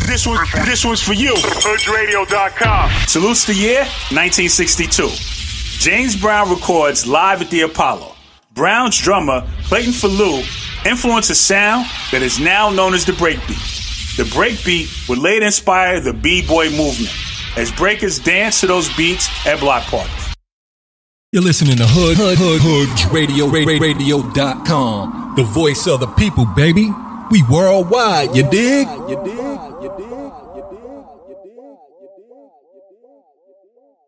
This one's for you. Hoodradio.com. Salutes the year 1962. James Brown records live at the Apollo. Brown's drummer, Clayton Falou, influenced a sound that is now known as the breakbeat. The breakbeat would later inspire the B-boy movement, as breakers dance to those beats at block parties. You're listening to Hoodradio.com. The voice of the people, baby. We worldwide, you dig?